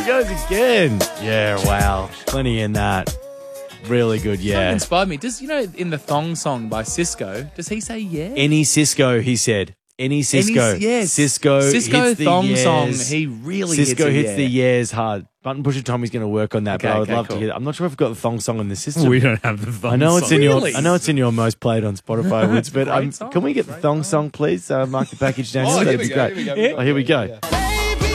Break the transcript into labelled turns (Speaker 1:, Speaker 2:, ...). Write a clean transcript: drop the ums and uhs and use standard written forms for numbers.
Speaker 1: goes again. Yeah, wow. Plenty in that. Really good,
Speaker 2: That
Speaker 1: yeah.
Speaker 2: inspired me. Does, in the Thong song by Cisco, does he say yeah?
Speaker 1: Any Cisco, he said. Any Cisco.
Speaker 2: Yes.
Speaker 1: Cisco hits the
Speaker 2: Thong song,
Speaker 1: yeahs.
Speaker 2: he really
Speaker 1: Cisco
Speaker 2: hits
Speaker 1: hits
Speaker 2: a
Speaker 1: the
Speaker 2: yeah.
Speaker 1: yeahs hard. Button Pusher Tommy's going to work on that, but I would love to
Speaker 2: cool.
Speaker 1: hear that. I'm not sure if I've got the thong song in the system.
Speaker 3: We don't have the thong
Speaker 1: I know it's
Speaker 3: song.
Speaker 1: in your.
Speaker 2: Really?
Speaker 1: I know it's in your most played on Spotify, Woods. But
Speaker 2: great song.
Speaker 1: can we get the thong song, please? Mark the package down.
Speaker 4: Oh, here
Speaker 1: That'd
Speaker 4: we
Speaker 1: be
Speaker 4: go,
Speaker 1: great.
Speaker 4: here we go.
Speaker 1: Oh, here we go.